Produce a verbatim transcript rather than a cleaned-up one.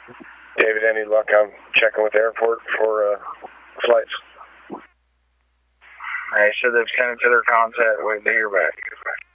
David, any luck? I'm checking with the airport for uh, flights. They said they've sent it to their contact, waiting to hear back.